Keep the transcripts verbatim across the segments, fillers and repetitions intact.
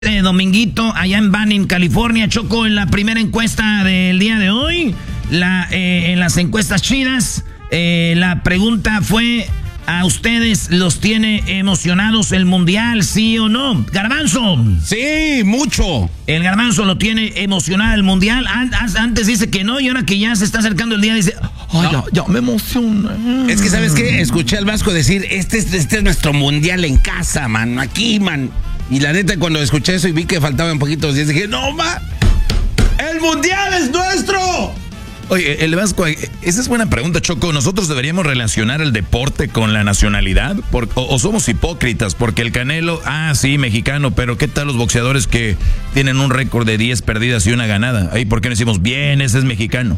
Eh, Dominguito, allá en Banning, California, Choco, en la primera encuesta del día de hoy, la, eh, en las encuestas chidas, eh, la pregunta fue, ¿a ustedes los tiene emocionados el Mundial, sí o no? Garbanzo. Sí, mucho. El Garbanzo lo tiene emocionado el Mundial. Antes dice que no y ahora que ya se está acercando el día dice, ay, no. ya, ya me emociona. Es que, ¿sabes qué? Escuché al Vasco decir, este es, este es nuestro Mundial en casa, man, aquí, man. Y la neta, cuando escuché eso y vi que faltaban poquitos días, dije, no, ma, ¡el Mundial es nuestro! Oye, el Vasco, esa es buena pregunta, Choco. ¿Nosotros deberíamos relacionar el deporte con la nacionalidad? Por, o, ¿O somos hipócritas? Porque el Canelo, ah, sí, mexicano, pero ¿qué tal los boxeadores que tienen un récord de diez perdidas y una ganada? Ahí, ¿por qué no decimos, bien, ese es mexicano?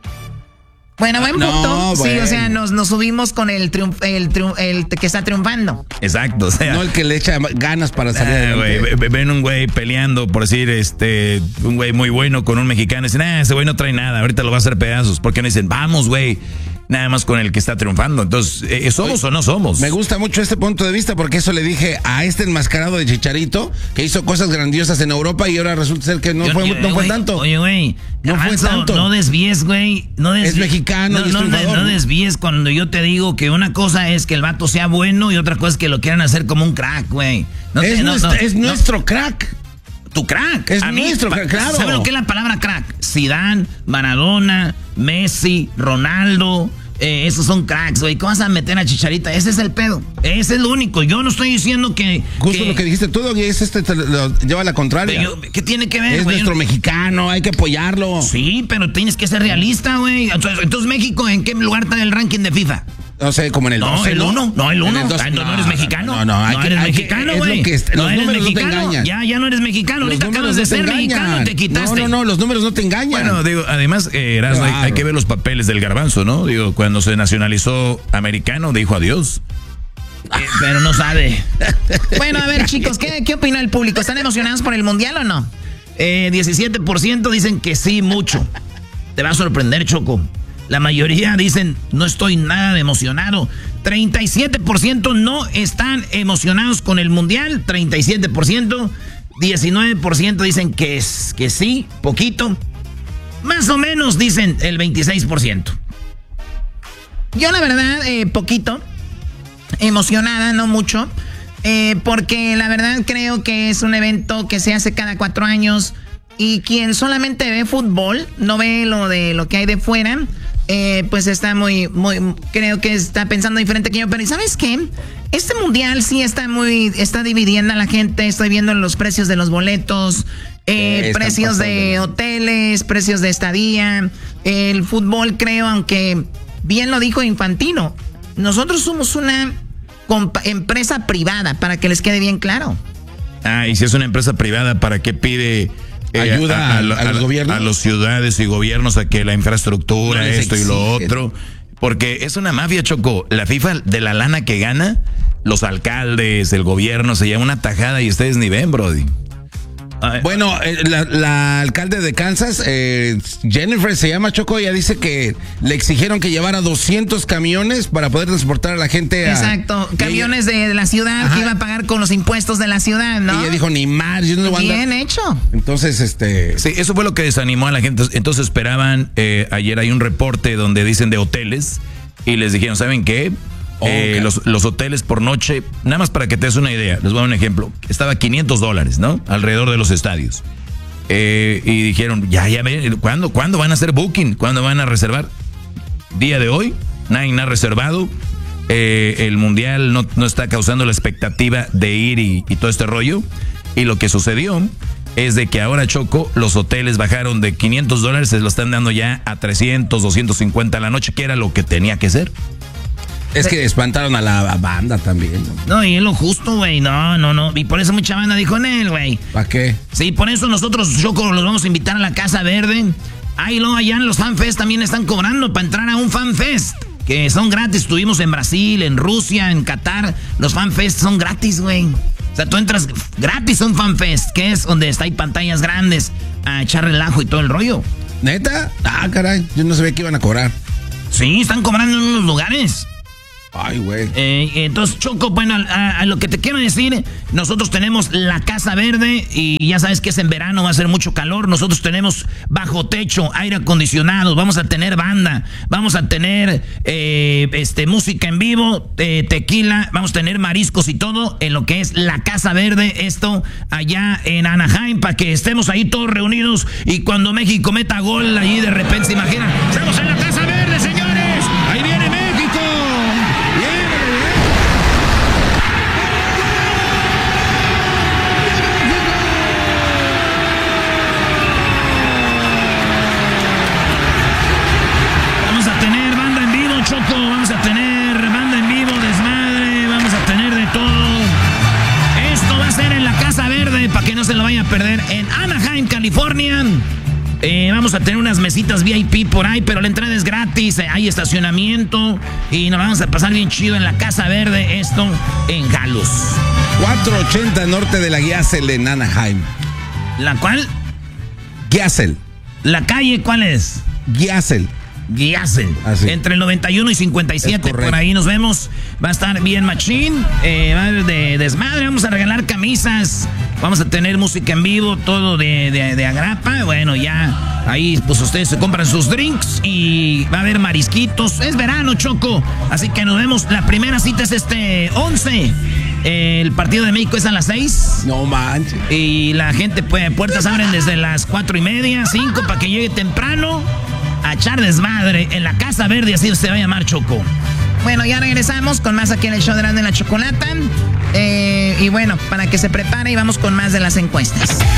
Bueno, buen punto. No, sí, bueno. o sea, nos, nos subimos con el, triunf, el, triunf, el que está triunfando. Exacto, o sea. No el que le echa ganas para salir Ah, adelante. güey, ven un güey peleando, por decir, este, un güey muy bueno con un mexicano. Dicen, ah, ese güey no trae nada, ahorita lo va a hacer pedazos. ¿Por qué no dicen, vamos, güey? Nada más con el que está triunfando. Entonces, eh, ¿somos o no somos? Me gusta mucho este punto de vista porque eso le dije a este enmascarado de Chicharito que hizo cosas grandiosas en Europa y ahora resulta ser que no Yo, fue, yo, no fue güey, tanto. Oye, güey, No fue Garbanzo, tanto. No desvíes, güey. No desvíes. Es mexicano No, y es no, triunfador, no ¿no? desvíes cuando yo te digo que una cosa es que el vato sea bueno y otra cosa es que lo quieran hacer como un crack, güey. No es te- no, nuestro, no, es no. nuestro crack. Tu crack. Es A mí, nuestro, pa- claro. ¿Sabe lo que es la palabra crack? Zidane, Maradona, Messi, Ronaldo. Eh, esos son cracks, güey. ¿Cómo vas a meter a Chicharita? Ese es el pedo. Ese es lo único. Yo no estoy diciendo que... Justo que- lo que dijiste tú, Doggy, es este, te lo lleva a la contraria. yo- ¿Qué tiene que ver, Es güey? nuestro mexicano, hay que apoyarlo. Sí, pero tienes que ser realista, güey. Entonces, entonces, México, ¿en qué lugar está el ranking de FIFA? No sé, como en el No, doce, el uno, no, el En uno. doce, Ah, no, no eres mexicano. No, no, hay no que, eres hay que- mexicano, es lo güey. que es- No los eres números no te mexicano. engañan. Ya, ya no eres mexicano. Los Ahorita números acabas de no te ser mexicano, engañan. te quitaste. No, no, no, los números no te engañan. Bueno, digo, además, eh, Erasmo, hay, Claro. hay que ver los papeles del Garbanzo, ¿no? Digo, cuando se nacionalizó americano, dijo adiós. Eh, pero no sabe. Bueno, a ver, chicos, ¿qué, qué opina el público? ¿Están emocionados por el Mundial o no? Eh, diecisiete por ciento dicen que sí, mucho. Te va a sorprender, Choco. La mayoría dicen, no estoy nada emocionado. treinta y siete por ciento no están emocionados con el Mundial. treinta y siete por ciento. diecinueve por ciento dicen que, es, que sí, poquito. Más o menos dicen el veintiséis por ciento. Yo, la verdad, eh, poquito. Emocionada, no mucho. Eh, porque la verdad creo que es un evento que se hace cada cuatro años. Y quien solamente ve fútbol, no ve lo de lo que hay de fuera. Eh, pues está muy, muy, creo que está pensando diferente que yo, pero ¿y sabes qué? Este mundial sí está muy, está dividiendo a la gente, estoy viendo los precios de los boletos, eh, Sí, están precios de pasando. hoteles, precios de estadía, el fútbol creo, aunque bien lo dijo Infantino, nosotros somos una compa- empresa privada, para que les quede bien claro. Ah, y si es una empresa privada, ¿para qué pide eh, Ayuda a- a los gobiernos? A los ciudades y gobiernos a que la infraestructura, No les esto y lo exigen. otro. Porque es una mafia, Choco. La FIFA, de la lana que gana, los alcaldes, el gobierno, se lleva una tajada y ustedes ni ven, brody. Bueno, eh, la, la alcalde de Kansas, eh, Jennifer se llama, Choco, ella dice que le exigieron que llevara doscientos camiones para poder transportar a la gente a... Exacto, y camiones de la ciudad Ajá. que iba a pagar con los impuestos de la ciudad, Ella, ¿no? ella dijo, ni más, yo no le voy a andar". Bien hecho. Entonces, este... Sí, eso fue lo que desanimó a la gente. Entonces esperaban, eh, ayer hay un reporte donde dicen de hoteles y les dijeron, ¿saben qué? Oh, Eh, ok. los, los hoteles por noche, nada más para que te des una idea, les voy a dar un ejemplo, estaba quinientos dólares, ¿no? Alrededor de los estadios. Eh, y dijeron, ya, ya, ven, ¿cuándo, ¿cuándo van a hacer booking? ¿Cuándo van a reservar? Día de hoy, nadie ha reservado. Eh, el mundial no, no está causando la expectativa de ir y, y todo este rollo. Y lo que sucedió es de que ahora, Choco, los hoteles bajaron de quinientos dólares, se lo están dando ya a trescientos, doscientos cincuenta a la noche, que era lo que tenía que ser. Es que espantaron a la banda también, ¿no? No, y es lo justo, güey. No, no, no. Y por eso mucha banda dijo en él, güey. ¿Para qué? Sí, por eso nosotros, Choco, los vamos a invitar a la Casa Verde. Ahí luego allá en los FanFest también están cobrando para entrar a un FanFest. Que son gratis. Estuvimos en Brasil, en Rusia, en Qatar. Los FanFest son gratis, güey. O sea, tú entras gratis a un FanFest, que es donde está hay pantallas grandes a echar relajo y todo el rollo. ¿Neta? Ah, caray, yo no sabía que iban a cobrar. Sí, están cobrando en unos lugares. Ay, güey. Eh, entonces, Choco, bueno, a, a lo que te quiero decir, nosotros tenemos la Casa Verde y ya sabes que es en verano, va a ser mucho calor. Nosotros tenemos bajo techo, aire acondicionado, vamos a tener banda, vamos a tener eh, este, música en vivo, eh, tequila, vamos a tener mariscos y todo en lo que es la Casa Verde, esto allá en Anaheim, para que estemos ahí todos reunidos y cuando México meta gol, allí de repente se imaginan, estamos en la Casa Verde, señores, ahí viene México. Choco, vamos a tener banda en vivo, desmadre, vamos a tener de todo. Esto va a ser en la Casa Verde, para que no se lo vaya a perder, en Anaheim, California. Eh, vamos a tener unas mesitas V I P por ahí, pero la entrada es gratis, eh, hay estacionamiento y nos vamos a pasar bien chido en la Casa Verde, esto en Galos. cuatrocientos ochenta norte de la Giasel en Anaheim. ¿La cuál? Giasel. ¿La calle cuál es? Giasel. Giasel, entre el noventa y uno y cincuenta y siete, por ahí nos vemos. Va a estar bien machín, eh, va a haber de desmadre, vamos a regalar camisas, vamos a tener música en vivo, todo de, de, de agrapa. Bueno, ya ahí pues ustedes se compran sus drinks y va a haber marisquitos. Es verano, Choco, así que nos vemos. La primera cita es este once. El partido de México es a las seis. No manches. Y la gente, pues, puertas abren desde las cuatro y media, cinco, para que llegue temprano a echar desmadre en la Casa Verde, así se va a llamar, Choco. Bueno, ya regresamos con más aquí en el show de Erasmo y la Chocolata. Eh, y bueno, para que se prepare y vamos con más de las encuestas.